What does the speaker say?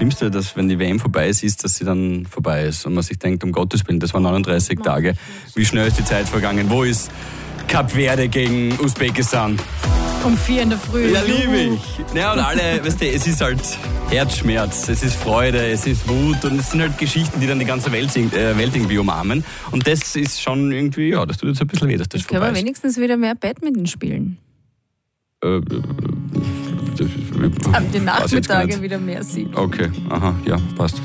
Schlimmste, dass wenn die WM vorbei ist, dass sie dann vorbei ist. Und man sich denkt, um Gottes Willen, das waren 39 Tage. Wie schnell ist die Zeit vergangen? Wo ist Kap Verde gegen Usbekistan? Um 4 in der Früh. Ja, liebe ich. Ja, und alle, weißt du, es ist halt Herzschmerz, es ist Freude, es ist Wut und es sind halt Geschichten, die dann die ganze Welt irgendwie umarmen. Und das ist schon irgendwie, ja, das tut jetzt ein bisschen weh, dass das vorbei ist. Können wir wenigstens wieder mehr Badminton spielen? Haben die Nachmittage wieder mehr Sieg. Okay, aha, ja, passt.